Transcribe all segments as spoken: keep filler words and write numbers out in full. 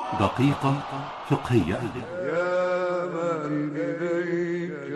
دقيقة فقهية. يا من إليك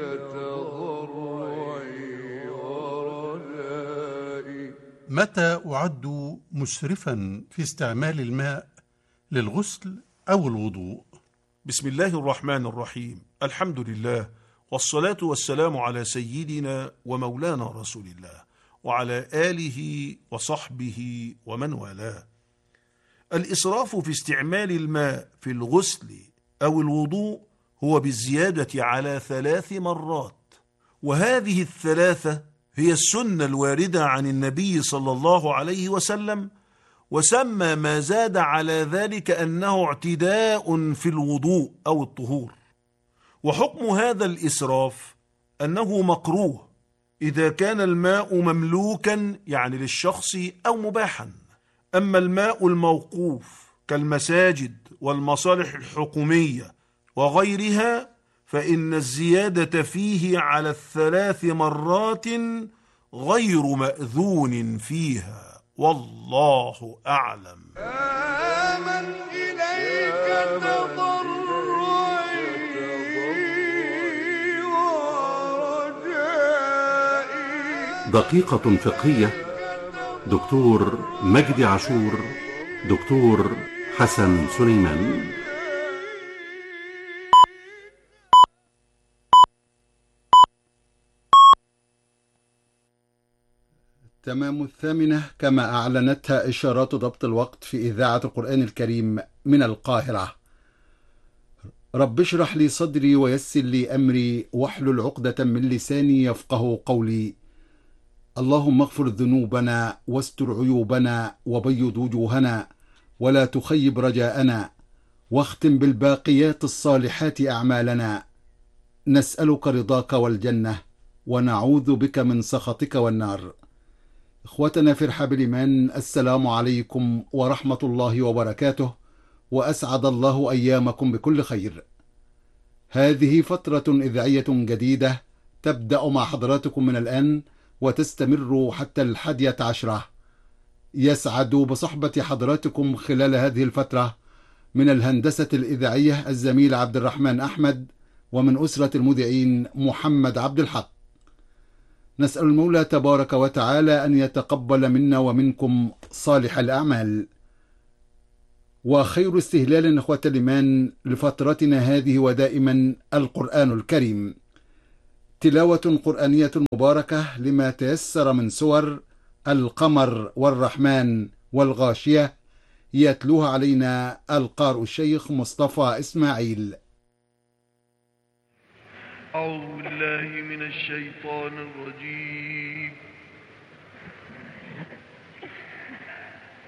تضرعي ورجائي. متى أعد مسرفا في استعمال الماء للغسل أو الوضوء؟ بسم الله الرحمن الرحيم. الحمد لله، والصلاة والسلام على سيدنا ومولانا رسول الله وعلى آله وصحبه ومن والاه. الإسراف في استعمال الماء في الغسل أو الوضوء هو بالزيادة على ثلاث مرات، وهذه الثلاثة هي السنة الواردة عن النبي صلى الله عليه وسلم، وسمى ما زاد على ذلك أنه اعتداء في الوضوء أو الطهور. وحكم هذا الإسراف أنه مكروه إذا كان الماء مملوكا، يعني للشخص، أو مباحا. أما الماء الموقوف كالمساجد والمصالح الحكومية وغيرها فإن الزيادة فيه على الثلاث مرات غير مأذون فيها، والله أعلم. يا من إليك تضرعي ورجائي. دقيقة فقهية. دكتور مجدي عاشور، دكتور حسن سليمان. تمام الثامنة كما أعلنتها إشارات ضبط الوقت في إذاعة القرآن الكريم من القاهرة. رب اشرح لي صدري ويسر لي أمري واحلل عقدة من لساني يفقه قولي. اللهم اغفر ذنوبنا واستر عيوبنا وبيض وجوهنا ولا تخيب رجاءنا واختم بالباقيات الصالحات أعمالنا. نسألك رضاك والجنة ونعوذ بك من سخطك والنار. إخوتنا في رحاب الإيمان، السلام عليكم ورحمة الله وبركاته، وأسعد الله أيامكم بكل خير. هذه فترة إذاعية جديدة تبدأ مع حضراتكم من الآن وتستمر حتى الحادية عشرة. يسعد بصحبة حضراتكم خلال هذه الفترة من الهندسة الإذاعية الزميل عبد الرحمن أحمد، ومن أسرة المذيعين محمد عبد الحق. نسأل المولى تبارك وتعالى أن يتقبل منا ومنكم صالح الأعمال. وخير استهلال إخوة الإيمان لفترتنا هذه ودائما القرآن الكريم، تلاوة قرآنية مباركة لما تيسر من سور القمر والرحمن والغاشية، يتلوها علينا القارئ الشيخ مصطفى إسماعيل. أعوذ بالله من الشيطان الرجيم.